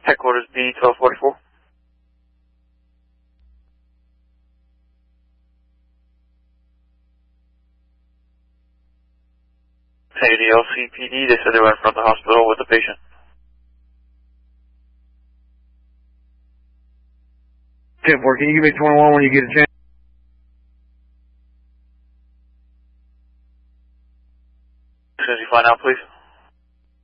Headquarters B1244. Hey, the LCPD, they said they were in front of the hospital with the patient. Can you give me 21 when you get a chance? As soon as you find out, please.